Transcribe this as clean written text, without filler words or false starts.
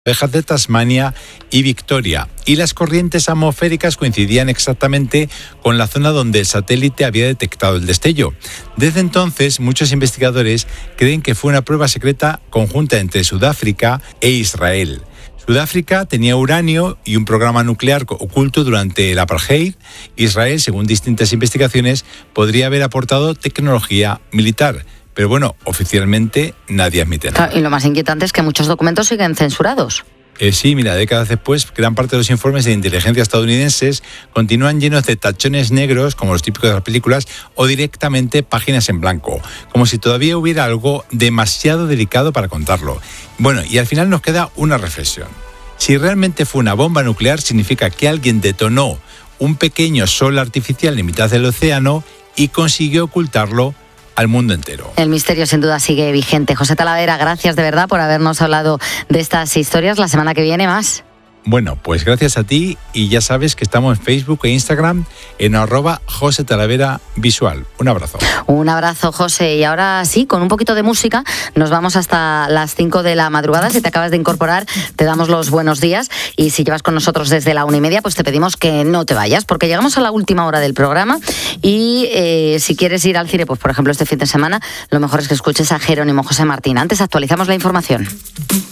ovejas de Tasmania y Victoria, y las corrientes atmosféricas coincidían exactamente con la zona donde el satélite había detectado el destello. Desde entonces, muchos investigadores creen que fue una prueba secreta conjunta entre Sudáfrica e Israel. Sudáfrica tenía uranio y un programa nuclear oculto durante el apartheid. Israel, según distintas investigaciones, podría haber aportado tecnología militar. Pero bueno, oficialmente nadie admite nada. Y lo más inquietante es que muchos documentos siguen censurados. Sí, mira, décadas después, gran parte de los informes de inteligencia estadounidenses continúan llenos de tachones negros, como los típicos de las películas, o directamente páginas en blanco, como si todavía hubiera algo demasiado delicado para contarlo. Bueno, y al final nos queda una reflexión. Si realmente fue una bomba nuclear, significa que alguien detonó un pequeño sol artificial en mitad del océano y consiguió ocultarlo al mundo entero. El misterio sin duda sigue vigente. José Talavera, gracias de verdad por habernos hablado de estas historias. La semana que viene más. Bueno, pues gracias a ti, y ya sabes que estamos en Facebook e Instagram en @JosetalaveraVisual. Un abrazo. Un abrazo, José. Y ahora sí, con un poquito de música, nos vamos hasta las 5 de la madrugada. Si te acabas de incorporar, te damos los buenos días. Y si llevas con nosotros desde la 1:30, pues te pedimos que no te vayas, porque llegamos a la última hora del programa. Y si quieres ir al cine, pues por ejemplo este fin de semana, lo mejor es que escuches a Jerónimo José Martín. Antes actualizamos la información.